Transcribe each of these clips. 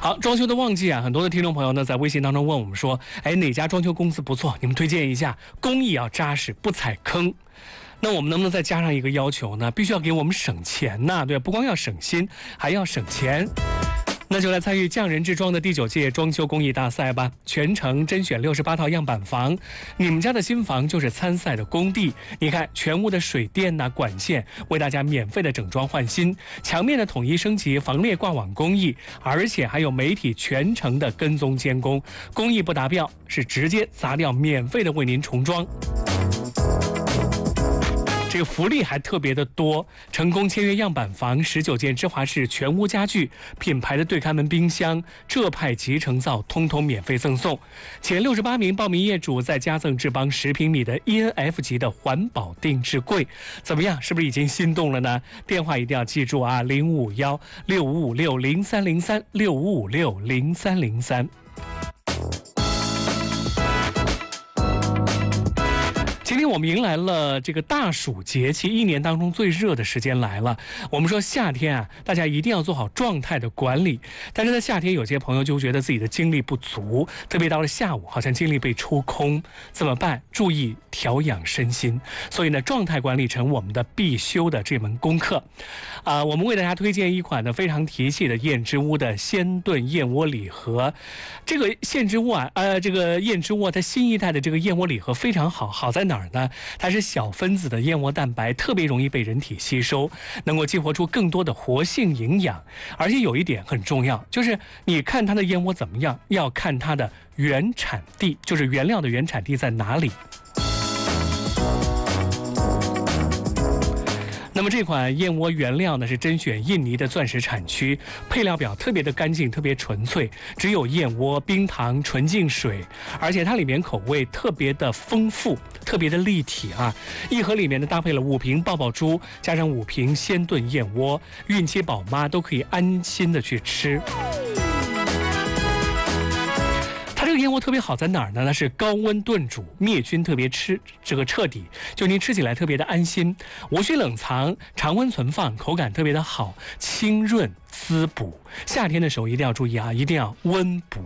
好，装修的旺季啊，很多的听众朋友呢在微信当中问我们说，哪家装修公司不错，你们推荐一下，工艺要扎实，不踩坑。那我们能不能再加上一个要求呢？必须要给我们省钱呐，对，不光要省心，还要省钱。那就来参与匠人之装的第9届装修工艺大赛吧！全程甄选68套样板房，你们家的新房就是参赛的工地。你看，全屋的水电管线为大家免费的整装换新，墙面的统一升级，防裂挂网工艺，而且还有媒体全程的跟踪监工，工艺不达标是直接砸掉，免费的为您重装。这个福利还特别的多，成功签约样板房19件芝华士全屋家具，品牌的对开门冰箱，浙派集成灶通通免费赠送。前68名报名业主再加赠智邦10平米的 ENF 级的环保定制柜，怎么样？是不是已经心动了呢？电话一定要记住啊，055165560303 65560303。今天我们迎来了这个大暑节气，一年当中最热的时间来了。我们说夏天啊，大家一定要做好状态的管理。但是在夏天，有些朋友就觉得自己的精力不足，特别到了下午，好像精力被抽空，怎么办？注意调养身心。所以呢，状态管理成我们的必修的这门功课。我们为大家推荐一款呢非常提气的燕之屋的鲜炖燕窝礼盒。这个燕之屋啊，这个燕之屋它新一代的这个燕窝礼盒非常好，好在哪儿呢？它是小分子的燕窝蛋白，特别容易被人体吸收，能够激活出更多的活性营养。而且有一点很重要，就是你看它的燕窝怎么样，要看它的原产地，就是原料的原产地在哪里。那么这款燕窝原料呢是甄选印尼的钻石产区，配料表特别的干净，特别纯粹，只有燕窝、冰糖、纯净水，而且它里面口味特别的丰富，特别的立体啊！一盒里面呢搭配了5瓶爆爆珠，加上5瓶鲜炖燕窝，孕期宝妈都可以安心的去吃。这个燕窝特别好在哪儿呢？那是高温炖煮，灭菌特别彻底，就您吃起来特别的安心，无需冷藏，常温存放，口感特别的好，清润滋补。夏天的时候一定要注意啊，一定要温补。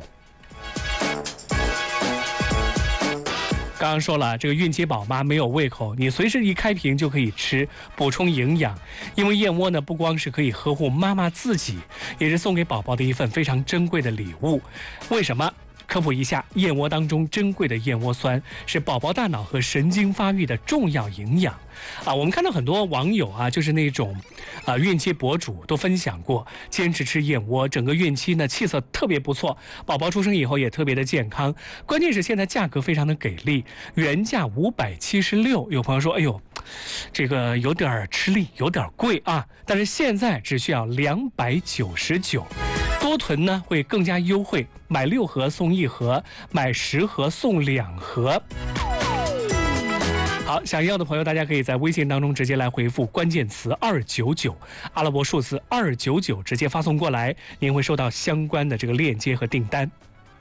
刚刚说了，这个孕期宝妈没有胃口，你随时一开瓶就可以吃，补充营养。因为燕窝呢，不光是可以呵护妈妈自己，也是送给宝宝的一份非常珍贵的礼物。为什么？科普一下，燕窝当中珍贵的燕窝酸是宝宝大脑和神经发育的重要营养我们看到很多网友就是那种孕期博主都分享过，坚持吃燕窝，整个孕期呢气色特别不错，宝宝出生以后也特别的健康。关键是现在价格非常的给力，原价576，有朋友说，哎呦，这个有点吃力，有点贵啊，但是现在只需要299。多囤呢会更加优惠，买6盒送1盒，买10盒送2盒。好，想要的朋友大家可以在微信当中直接来回复关键词299，阿拉伯数字299，直接发送过来，您会收到相关的这个链接和订单。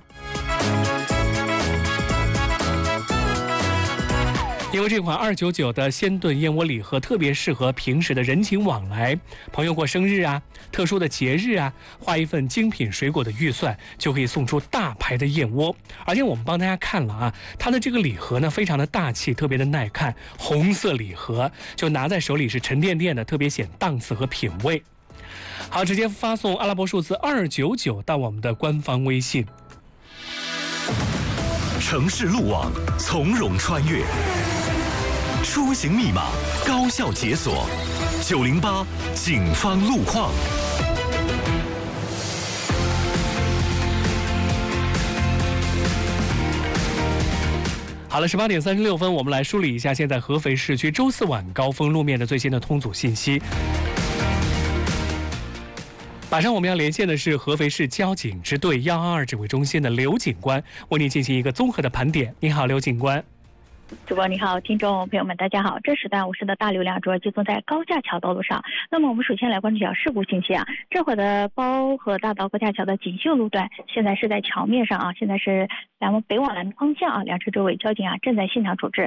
因为这款299的鲜炖燕窝礼盒特别适合平时的人情往来，朋友过生日啊，特殊的节日啊，花一份精品水果的预算就可以送出大牌的燕窝。而且我们帮大家看了它的这个礼盒呢非常的大气，特别的耐看，红色礼盒就拿在手里是沉甸甸的，特别显档次和品味。好，直接发送阿拉伯数字299到我们的官方微信。 城市路网从容穿越，出行密码高效解锁，908警方路况。 好了，18点36分，我们来梳理一下现在合肥市区周4晚高峰路面的最新的通阻信息。马上我们要连线的是合肥市交警支队122指挥中心的刘警官，为您进行一个综合的盘点。你好，刘警官。 主播你好，听众朋友们大家好。这时段我市的大流量主要集中在高架桥道路上。那么我们首先来关注一下事故信息这会儿的包河大道高架桥的锦绣路段，现在是在桥面上现在是北往南方向2车周围交警正在现场处置。